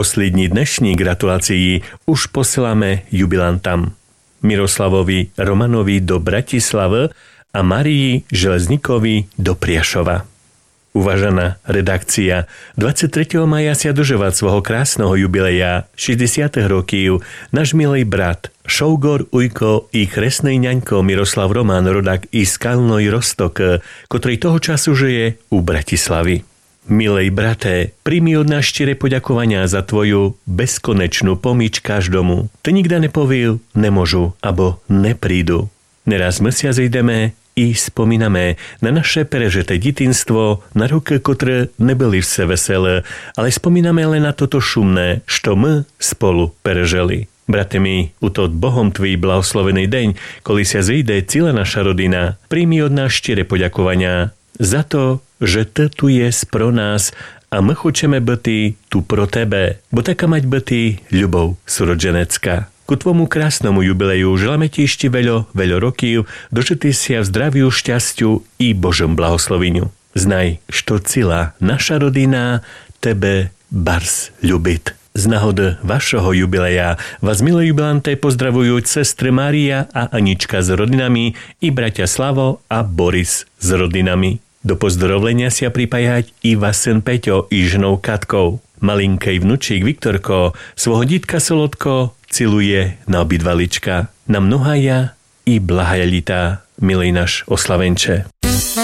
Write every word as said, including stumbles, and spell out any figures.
Poslední dnešní gratulácii už posielame jubilantam Miroslavovi Romanovi do Bratislavy a Marii Železnikovi do Priešova. Uvažená redakcia, dvadsiateho tretieho mája sa dožívať svojho krásneho jubileja šesťdesiat rokov náš milý brat, šógor, ujko i kresnej ňaňko Miroslav Roman, rodak i Skalnoj Roztok, ktorý toho času žije u Bratislavy. Milej brate, príjmi od nás štire poďakovania za tvoju bezkonečnú pomíč každomu. Te nikda nepoviel, nemôžu, abo neprídu. Neraz mesiac ideme i spomíname na naše prežité detinstvo, na roky, ktoré nebyli vse veselé, ale spomíname len na toto šumné, što my spolu prežili. Brate mi, u to Bohom tvý blahoslovený deň, koli sa zíde celá naša rodina, príjmi od nás štire poďakovania za to, že ty tu jest pro nás a my chceme byť tu pro tebe, bo taká mať byť ľubov súrodženecká. Ku tvomu krásnemu jubileju želáme ti ešte veľo, veľo rokov, dožitý sa v zdraviu, šťastiu i Božom blahosloveniu. Znaj, što celá naša rodina tebe bars ľubit. Z náhody vašeho jubileja vás, milé jubilante, pozdravujú sestry Mária a Anička s rodinami i bratia Slavo a Boris s rodinami. Do pozdravlenia sa pripájať i vás syn Peťo i ženou Katkou. Malinkej vnučík Viktorko svojho dítka Solodko ciluje na obidva lička. Na mnohaja i blahajalita, milý náš oslavenče.